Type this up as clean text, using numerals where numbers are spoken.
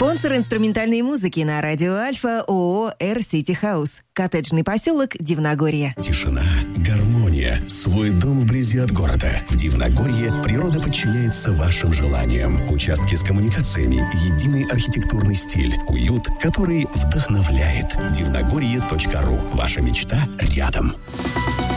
Спонсор инструментальной музыки на радио Альфа ООО «Эр-Сити Хаус». Коттеджный поселок Дивногорье. Тишина, гармония, свой дом вблизи от города. В Дивногорье природа подчиняется вашим желаниям. Участки с коммуникациями, единый архитектурный стиль, уют, который вдохновляет. Дивногорье.ру. Ваша мечта рядом.